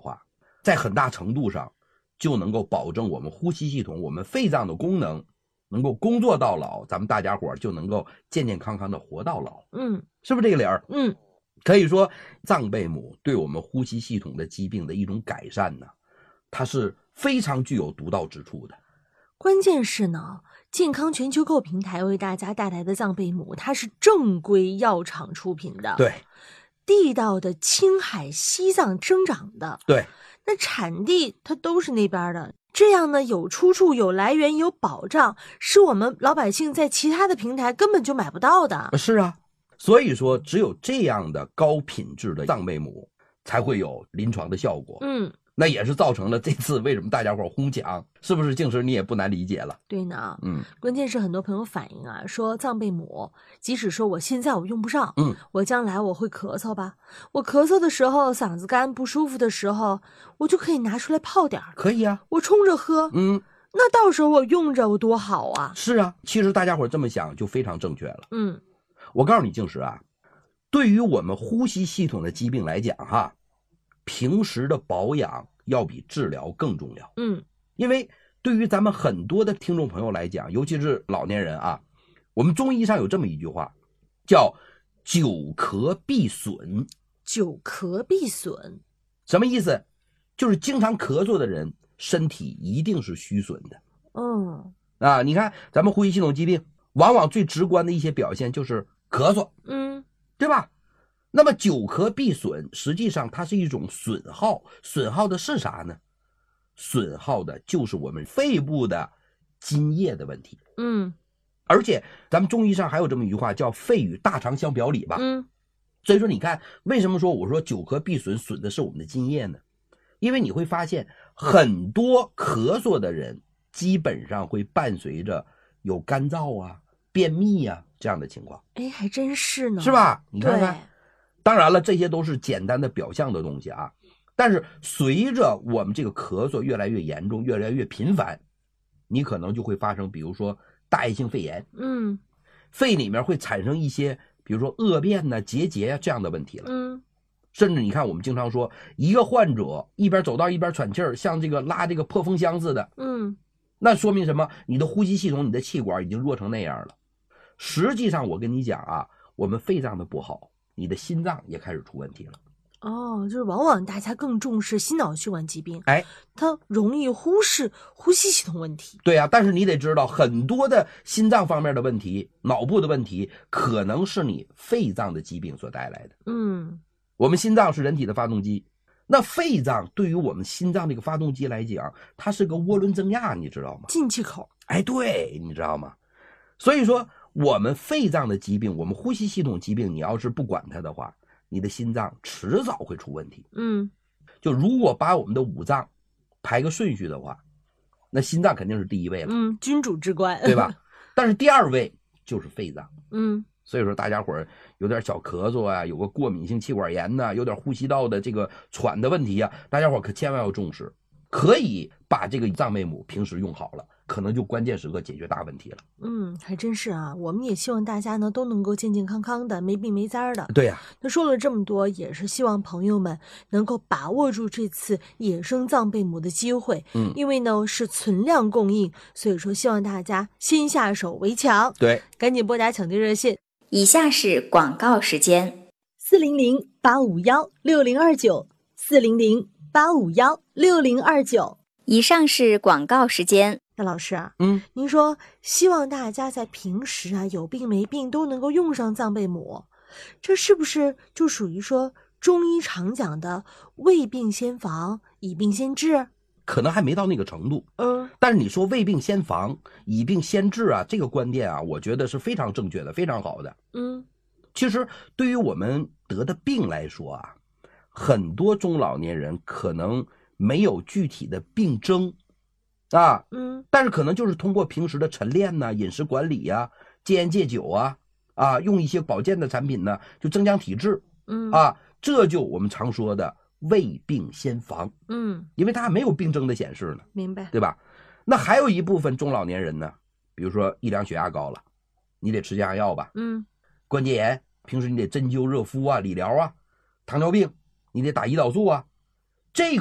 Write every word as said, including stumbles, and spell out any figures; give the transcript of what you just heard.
话，在很大程度上就能够保证我们呼吸系统我们肺脏的功能能够工作到老，咱们大家伙就能够健健康康的活到老。 嗯， 是不是这个理儿？ 嗯， 可以说藏贝母对我们呼吸系统的疾病的一种改善呢，它是非常具有独到之处的。 关键是呢，健康全球购平台为大家带来的藏贝母，它是正规药厂出品的， 对， 地道的青海西藏生长的， 对， 那产地它都是那边的，这样呢有出处、有来源、有保障，是我们老百姓在其他的平台根本就买不到的。 是啊，所以说只有这样的高品质的藏贝母才会有临床的效果。 嗯， 那也是造成了这次为什么大家伙哄抢，是不是？静时你也不难理解了。 对呢， 嗯， 关键是很多朋友反映啊，说藏贝母，即使说我现在我用不上， 嗯， 我将来我会咳嗽吧，我咳嗽的时候嗓子干不舒服的时候，我就可以拿出来泡点儿， 可以啊， 我冲着喝， 嗯， 那到时候我用着我多好啊。 是啊，其实大家伙这么想就非常正确了。 嗯， 我告诉你，静时啊，对于我们呼吸系统的疾病来讲哈，平时的保养要比治疗更重要。 嗯， 因为对于咱们很多的听众朋友来讲，尤其是老年人啊，我们中医上有这么一句话，叫久咳必损。 久咳必损， 什么意思？就是经常咳嗽的人身体一定是虚损的。 嗯啊，你看咱们呼吸系统疾病往往最直观的一些表现就是咳嗽， 嗯， 对吧？那么久咳必损，实际上它是一种损耗，损耗的是啥呢？损耗的就是我们肺部的津液的问题。 嗯， 而且咱们中医上还有这么一句话，叫肺与大肠相表里吧。 嗯， 所以说你看为什么说我说久咳必损，损的是我们的津液呢？因为你会发现很多咳嗽的人基本上会伴随着有干燥啊、便秘啊这样的情况。 哎，还真是呢， 是吧？你看看， 对， 当然了，这些都是简单的表象的东西啊。但是随着我们这个咳嗽越来越严重，越来越频繁，你可能就会发生，比如说大叶性肺炎， 嗯肺里面会产生一些，比如说恶变呐、结节啊这样的问题了。 嗯， 甚至你看，我们经常说，一个患者一边走道一边喘气儿，像这个拉这个破风箱似的， 嗯， 那说明什么？你的呼吸系统、你的气管已经弱成那样了。实际上，我跟你讲啊，我们肺脏的不好，你的心脏也开始出问题了。 哦，就是往往大家更重视心脑血管疾病， 哎， 它容易忽视呼吸系统问题。 对啊，但是你得知道，很多的心脏方面的问题、脑部的问题，可能是你肺脏的疾病所带来的。 嗯， 我们心脏是人体的发动机，那肺脏对于我们心脏这个发动机来讲，它是个涡轮增压，你知道吗？ 进气口。 哎，对，你知道吗？所以说，我们肺脏的疾病，我们呼吸系统疾病，你要是不管它的话，你的心脏迟早会出问题。 嗯， 就如果把我们的五脏排个顺序的话，那心脏肯定是第一位了， 嗯，君主之官， 对吧？但是第二位就是肺脏。 嗯， 所以说大家伙儿有点小咳嗽啊，有个过敏性气管炎呐、啊，有点呼吸道的这个喘的问题啊，大家伙儿可千万要重视。可以把这个藏贝母平时用好了，可能就关键时刻解决大问题了。 嗯，还真是啊，我们也希望大家呢都能够健健康康的，没病没灾的。 对呀、啊， 那说了这么多，也是希望朋友们能够把握住这次野生藏贝母的机会。 嗯， 因为呢是存量供应，所以说希望大家先下手为强。 对， 赶紧拨打抢救热线。 以下是广告时间： 四零零八五幺六零二九，四零零八五幺六零二九。 以上是广告时间。 那老师啊， 嗯， 您说希望大家在平时啊有病没病都能够用上藏贝母，这是不是就属于说中医常讲的未病先防，以病先治？ 可能还没到那个程度， 嗯， 但是你说未病先防，以病先治啊，这个观点啊，我觉得是非常正确的，非常好的。 嗯， 其实对于我们得的病来说啊，很多中老年人可能没有具体的病征啊， 嗯， 但是可能就是通过平时的晨练呐、饮食管理呀、啊、戒烟戒酒啊，啊，用一些保健的产品呢，就增强体质， 嗯， 啊，这就我们常说的未病先防， 嗯， 因为他还没有病征的显示呢， 明白， 对吧？那还有一部分中老年人呢，比如说一量血压高了，你得吃降压药吧， 嗯， 关节炎，平时你得针灸热敷啊、理疗啊，糖尿病你得打胰岛素啊，这个